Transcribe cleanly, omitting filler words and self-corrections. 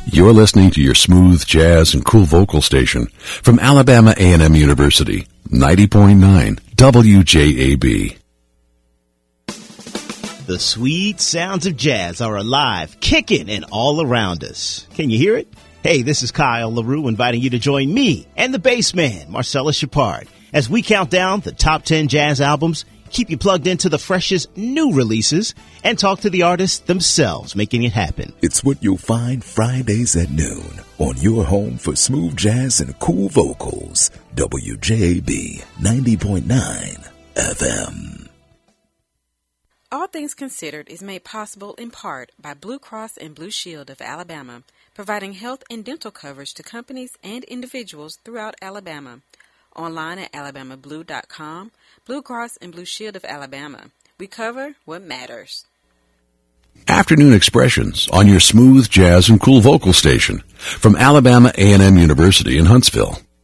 You're listening to your smooth jazz and cool vocal station from Alabama A&M University, 90.9 WJAB. The sweet sounds of jazz are alive, kicking, and all around us. Can you hear it? Hey, this is Kyle LaRue inviting you to join me and the bass man, Marcellus Shepard, as we count down the top 10 jazz albums, keep you plugged into the freshest new releases, and talk to the artists themselves making it happen. It's what you'll find Fridays at noon on your home for smooth jazz and cool vocals, WJAB 90.9 FM. All Things Considered is made possible in part by Blue Cross and Blue Shield of Alabama, providing health and dental coverage to companies and individuals throughout Alabama. Online at alabamablue.com, Blue Cross and Blue Shield of Alabama. We cover what matters. Afternoon Expressions on your smooth jazz and cool vocal station from Alabama A&M University in Huntsville.